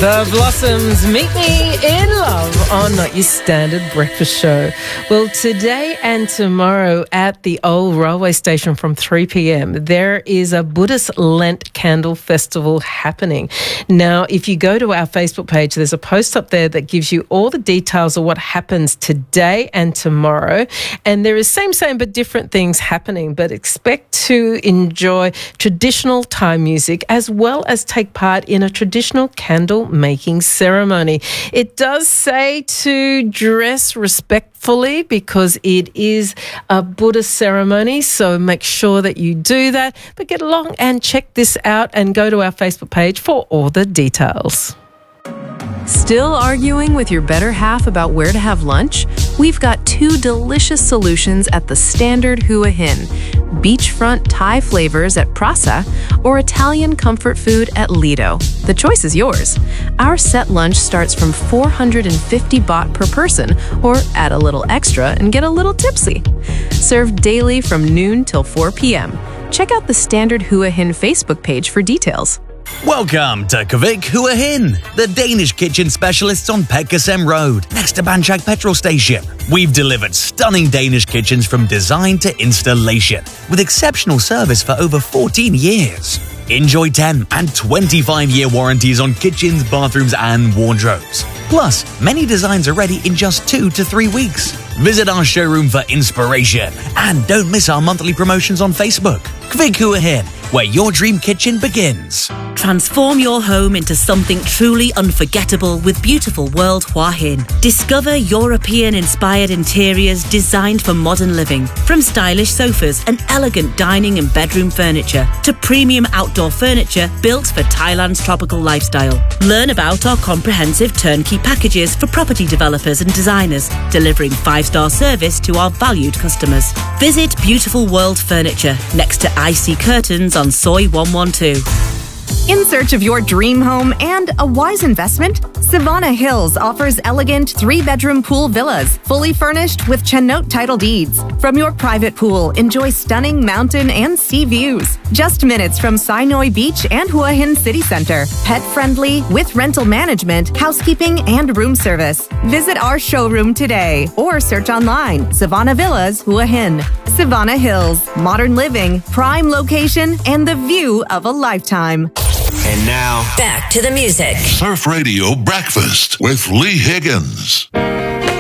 The Blossoms, Meet Me in Love on Not Your Standard Breakfast Show. Well, today and tomorrow at the old railway station from 3 p.m, there is a Buddhist Lent Candle Festival happening. Now, if you go to our Facebook page, there's a post up there that gives you all the details of what happens today and tomorrow. And there is same but different things happening. But expect to enjoy traditional Thai music as well as take part in a traditional candle making ceremony. It does say to dress respectfully because it is a Buddhist ceremony, so make sure that you do that. But get along and check this out and go to our Facebook page for all the details. Still arguing with your better half about where to have lunch? We've got two delicious solutions at the Standard Hua Hin: beachfront Thai flavors at Prasa or Italian comfort food at Lido. The choice is yours. Our set lunch starts from 450 baht per person, or add a little extra and get a little tipsy. Served daily from noon till 4 p.m. Check out the Standard Hua Hin Facebook page for details. Welcome to Kvik Hua Hin, the Danish kitchen specialists on Petkersem Road, next to Banchak petrol station. We've delivered stunning Danish kitchens from design to installation, with exceptional service for over 14 years. Enjoy 10 and 25-year warranties on kitchens, bathrooms and wardrobes. Plus, many designs are ready in just 2 to 3 weeks. Visit our showroom for inspiration and don't miss our monthly promotions on Facebook. Kvik Hua Hin, where your dream kitchen begins. Transform your home into something truly unforgettable with Beautiful World Hua Hin. Discover European-inspired interiors designed for modern living, from stylish sofas and elegant dining and bedroom furniture to premium outdoor furniture built for Thailand's tropical lifestyle. Learn about our comprehensive turnkey packages for property developers and designers, delivering 5-star service to our valued customers. Visit Beautiful World Furniture next to IC Curtains on Soi 112. In search of your dream home and a wise investment? Savannah Hills offers elegant 3-bedroom pool villas, fully furnished with Chennote title deeds. From your private pool, enjoy stunning mountain and sea views. Just minutes from Sinoi Beach and Hua Hin City Center. Pet-friendly, with rental management, housekeeping, and room service. Visit our showroom today or search online, Savannah Villas Hua Hin. Savannah Hills, modern living, prime location, and the view of a lifetime. And now, back to the music. Surf Radio Breakfast with Lee Higgins.